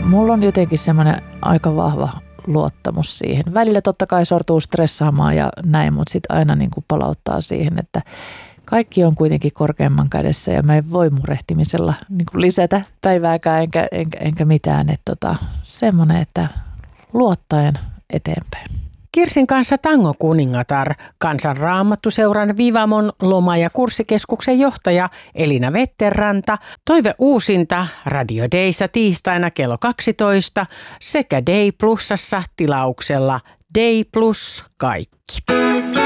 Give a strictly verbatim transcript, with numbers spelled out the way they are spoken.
mulla on jotenkin semmoinen aika vahva luottamus siihen. Välillä totta kai sortuu stressaamaan ja näin, mutta sitten aina niin kuin palauttaa siihen, että kaikki on kuitenkin korkeamman kädessä ja mä en voi murehtimisella niin kuin lisätä päivääkään enkä, enkä, enkä mitään. Että tota, semmoinen, että luottaen eteenpäin. Kirsin kanssa Tango kuningatar, Kansanraamattuseuran Vivamon loma- ja kurssikeskuksen johtaja Elina Vetterranta, toive uusinta Radio Dayssa tiistaina kello kaksitoista sekä Day Plusassa tilauksella Day Plus kaikki.